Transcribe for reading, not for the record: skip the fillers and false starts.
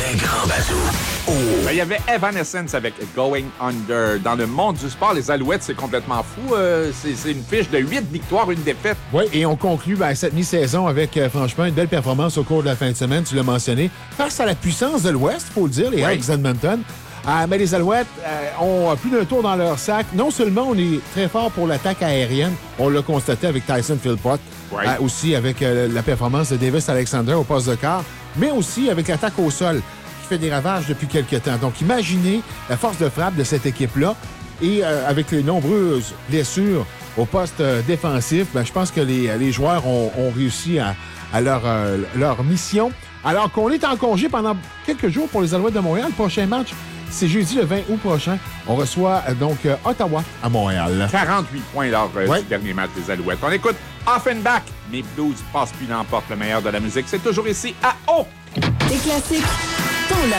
très grand bazou. Oh. Ben, il y avait Evanescence avec Going Under. Dans le monde du sport, les Alouettes, c'est complètement fou. C'est une fiche de 8 victoires, 1 défaite. Oui, et on conclut cette mi-saison avec, franchement, une belle performance au cours de la fin de semaine, tu l'as mentionné, face à la puissance de l'Ouest, il faut le dire, les Hawks d'Edmonton. Mais les Alouettes ont plus d'un tour dans leur sac. Non seulement on est très fort pour l'attaque aérienne, on l'a constaté avec Tyson Philpott, aussi avec la performance de Davis Alexander au poste de quart, mais aussi avec l'attaque au sol qui fait des ravages depuis quelques temps. Donc imaginez la force de frappe de cette équipe-là et avec les nombreuses blessures au poste défensif, je pense que les joueurs ont réussi à leur mission. Alors qu'on est en congé pendant quelques jours pour les Alouettes de Montréal, le prochain match, c'est jeudi le 20 août prochain. On reçoit donc Ottawa à Montréal. 48 points lors du dernier match des Alouettes. On écoute Offenbach. Mes Blues passent puis l'emportent. Le meilleur de la musique, c'est toujours ici à O. Les classiques, ton